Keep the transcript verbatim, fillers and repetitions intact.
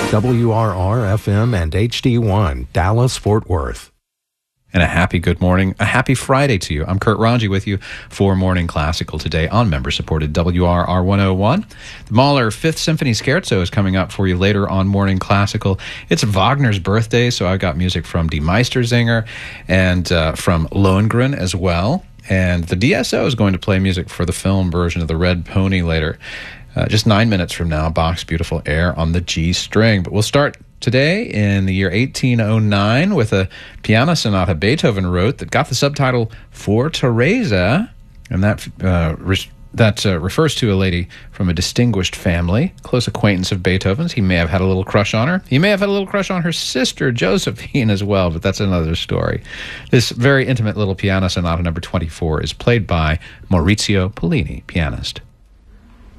W R R F M and H D one, Dallas, Fort Worth. And a happy good morning, a happy Friday to you. I'm Kurt Ranji with you for Morning Classical today on member-supported W R R one oh one. The Mahler Fifth Symphony Scherzo is coming up for you later on Morning Classical. It's Wagner's birthday, so I've got music from Die Meistersinger and uh, from Lohengrin as well. And the D S O is going to play music for the film version of The Red Pony later. Uh, just nine minutes from now, Bach's Beautiful Air on the G string. But we'll start today in the year eighteen oh nine with a piano sonata Beethoven wrote that got the subtitle For Teresa, and that uh, re- that uh, refers to a lady from a distinguished family, close acquaintance of Beethoven's. He may have had a little crush on her. He may have had a little crush on her sister, Josephine, as well, but that's another story. This very intimate little piano sonata number twenty-four is played by Maurizio Pollini, pianist.